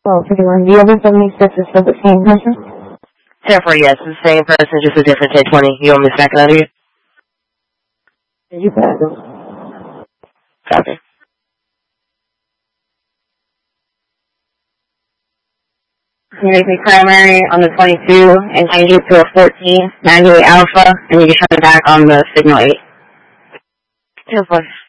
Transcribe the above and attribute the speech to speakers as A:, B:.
A: 12:51. The other 76 is for the same person?
B: 10-4, yes, the same person, just a different 1020. You want me to stack it under you?
A: Did you pass them?
B: Copy.
A: You make me primary on the 22 and change it to a 14, manually alpha, and you can turn it back on the signal 8.
B: 10-4.